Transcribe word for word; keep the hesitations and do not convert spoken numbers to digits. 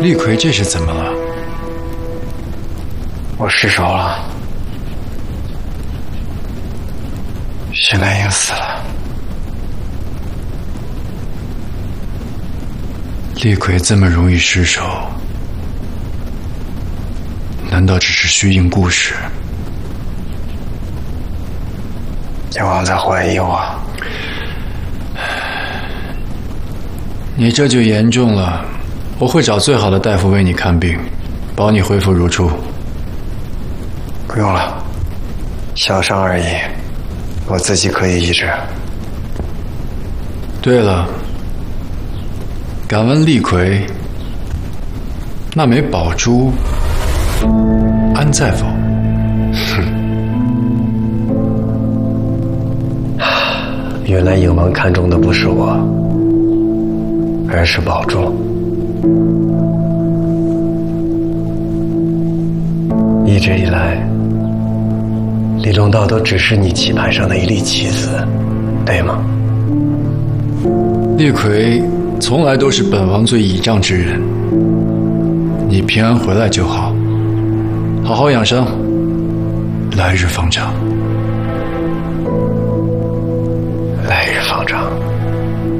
厉逵，这是怎么了？ 我失手了，徐兰英死了。 厉逵这么容易失手，难道只是虚应故事？ 秦王在怀疑我。 你这就严重了，我会找最好的大夫为你看病，保你恢复如初。 不用了，小伤而已，我自己可以医治。 对了，敢问厉逵，那枚宝珠安在否？ 哼，原来影王看中的不是我，而是宝珠。一直以来，李龙道都只是你棋盘上的一粒棋子，对吗？ 厉逵从来都是本王最倚仗之人，你平安回来就好，好好养生，来日方长。